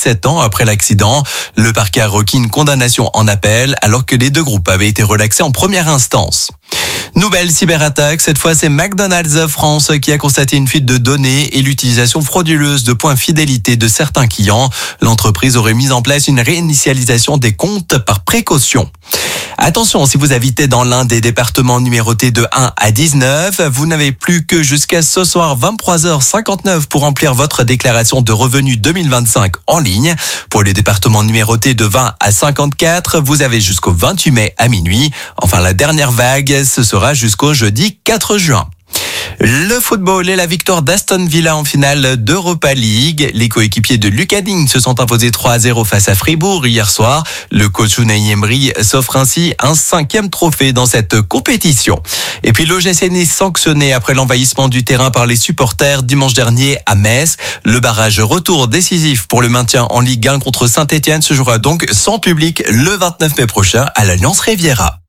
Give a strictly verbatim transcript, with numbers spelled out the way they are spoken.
dix-sept ans après l'accident. Le parquet a requis une condamnation en appel alors que les deux groupes avaient été relaxés en première instance. Nouvelle cyberattaque, cette fois c'est McDonald's France qui a constaté une fuite de données et l'utilisation frauduleuse de points fidélité de certains clients. L'entreprise aurait mis en place une réinitialisation des comptes par précaution. Attention, si vous habitez dans l'un des départements numérotés de un à dix-neuf, vous n'avez plus que jusqu'à ce soir vingt-trois heures cinquante-neuf pour remplir votre déclaration de revenus deux mille vingt-cinq en ligne. Pour les départements numérotés de vingt à cinquante-quatre, vous avez jusqu'au vingt-huit mai à minuit. Enfin, la dernière vague, ce sera jusqu'au jeudi quatre juin. Le football et la victoire d'Aston Villa en finale d'Europa League. Les coéquipiers de Lucas Digne se sont imposés trois à zéro face à Fribourg hier soir. Le coach Unai Emery s'offre ainsi un cinquième trophée dans cette compétition. Et puis l'O G C Nice sanctionné après l'envahissement du terrain par les supporters dimanche dernier à Metz. Le barrage retour décisif pour le maintien en Ligue un contre Saint-Etienne se jouera donc sans public le vingt-neuf mai prochain à l'Alliance Riviera.